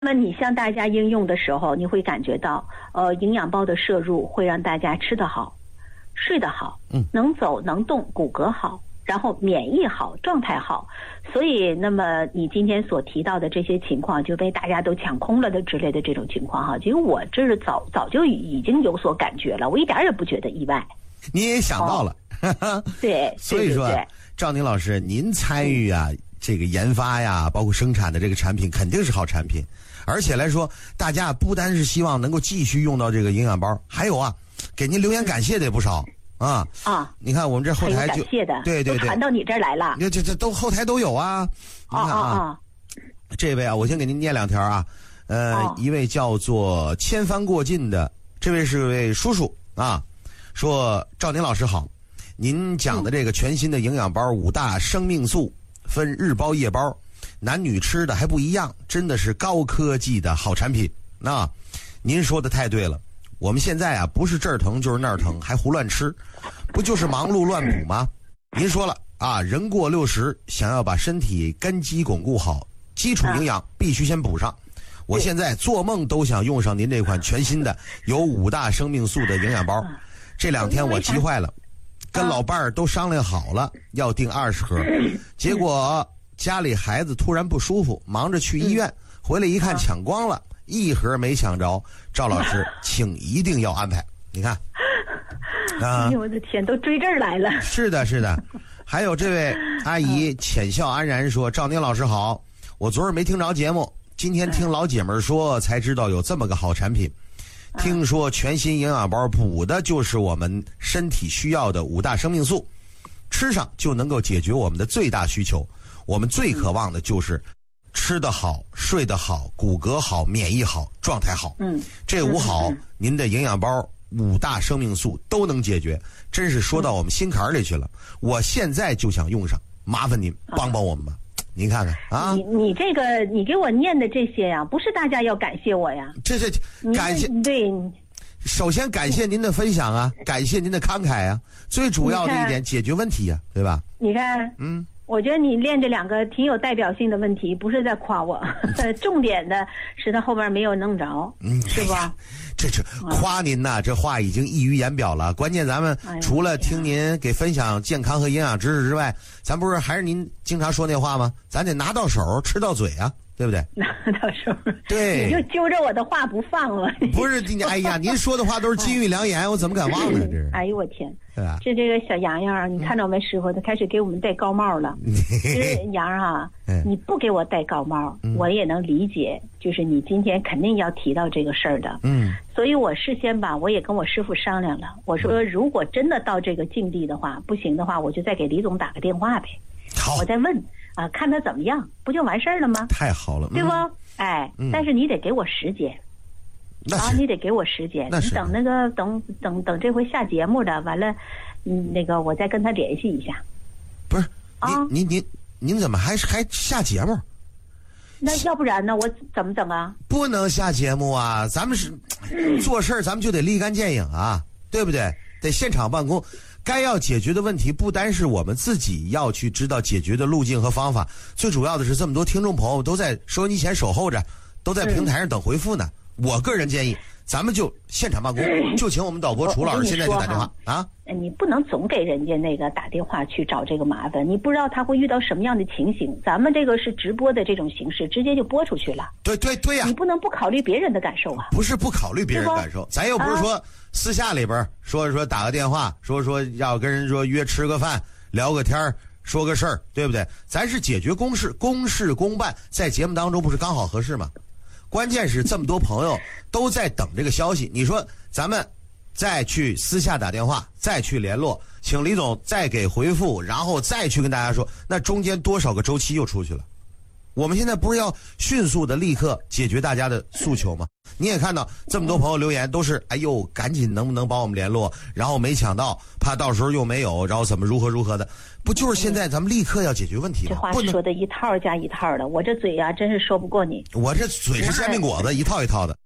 那么你向大家应用的时候，你会感觉到，营养包的摄入会让大家吃得好，睡得好，能走能动，骨骼好，然后免疫好，状态好。所以，那么你今天所提到的这些情况，就被大家都抢空了的之类的这种情况哈，其实我这是早就已经有所感觉了，我一点也不觉得意外。 你也想到了， 对， 所以说，赵宁老师，您参与啊这个研发呀，包括生产的这个产品，肯定是好产品。而且来说，大家不单是希望能够继续用到这个营养包，还有啊，给您留言感谢的也不少啊。你看我们这后台就感谢的， 对， 传到你这儿来了。 这都后台都有啊。你看啊，这位啊，我先给您念2条啊。一位叫做千帆过尽的，这位是位叔叔啊，说赵宁老师好，您讲的这个全新的营养包5大生命素，分日包夜包。男女吃的还不一样，真的是高科技的好产品。那您说的太对了，我们现在啊不是这儿疼就是那儿疼，还胡乱吃，不就是忙碌乱补吗？您说了啊，人过60，想要把身体根基巩固好，基础营养必须先补上。我现在做梦都想用上您这款全新的有5大生命素的营养包。这2天我急坏了，跟老伴儿都商量好了要订20盒，结果家里孩子突然不舒服，忙着去医院，回来一看抢光了，1盒没抢着。赵老师，请一定要安排。你看， 哎呦我的天，都追这儿来了。 是的，是的。还有这位阿姨浅笑安然说：“赵宁老师好，我昨儿没听着节目，今天听老姐们说才知道有这么个好产品。听说全新营养包补的就是我们身体需要的5大生命素，吃上就能够解决我们的最大需求。我们最渴望的就是吃得好，睡得好，骨骼好，免疫好，状态好。这5好，您的营养包5大生命素都能解决，真是说到我们心坎里去了。我现在就想用上，麻烦您帮帮我们吧。您看看啊， 你这个你给我念的这些呀，不是大家要感谢我呀， 这是感谢。 对， 首先感谢您的分享啊，感谢您的慷慨啊，最主要的一点解决问题呀，对吧？ 你看，我觉得你练这2个挺有代表性的问题，不是在夸我，重点的是他后边没有弄着，是吧？ 这夸您呐，这话已经溢于言表了。关键咱们除了听您给分享健康和营养知识之外，咱不是还是您经常说那话吗？咱得拿到手，吃到嘴啊，对不对？ 拿到手， 对， 你就揪着我的话不放了。 不是，哎呀，您说的话都是金玉良言，我怎么敢忘呢？这是。 哎呦我天！ 对吧？ 这个小洋洋，你看着没师傅，他开始给我们戴高帽了。其实洋啊，你不给我戴高帽，我也能理解，就是你今天肯定要提到这个事儿的。所以我事先吧，我也跟我师傅商量了，我说如果真的到这个境地的话，不行的话，我就再给李总打个电话呗。 好， 我再问啊，看他怎么样，不就完事儿了吗？ 太好了， 对不？哎，但是你得给我时间。你得给我时间，你等那个等这回下节目的完了，那个我再跟他联系一下。 不是您怎么还下节目？ 那要不然呢？我怎么整啊？ 不能下节目啊！咱们是做事咱们就得立竿见影啊，对不对？得现场办公。该要解决的问题不单是我们自己要去知道解决的路径和方法，最主要的是这么多听众朋友都在收音机前守候着，都在平台上等回复呢。我个人建议，咱们就现场办公，就请我们导播楚老师现在就打电话啊！ 你不能总给人家那个打电话去找这个麻烦，你不知道他会遇到什么样的情形。咱们这个是直播的这种形式，直接就播出去了。 对呀， 你不能不考虑别人的感受啊！ 不是不考虑别人的感受，咱又不是说私下里边说打个电话，说要跟人说约吃个饭，聊个天说个事儿，对不对？咱是解决公事公办，在节目当中不是刚好合适吗？关键是这么多朋友都在等这个消息，你说咱们再去私下打电话，再去联络，请李总再给回复，然后再去跟大家说，那中间多少个周期又出去了。我们现在不是要迅速的立刻解决大家的诉求吗？你也看到这么多朋友留言都是哎呦赶紧能不能帮我们联络，然后没抢到，怕到时候又没有，然后怎么如何的，不就是现在咱们立刻要解决问题吗？ 这话说的一套加一套的，我这嘴啊真是说不过你。 我这嘴是煎饼果子一套一套的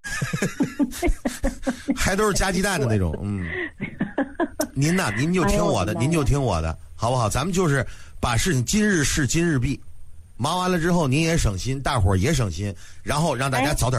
还都是加鸡蛋的那种。您就听我的，您就听我的好不好？咱们就是把事情今日事今日毕， 忙完了之后您也省心，大伙儿也省心，然后让大家早点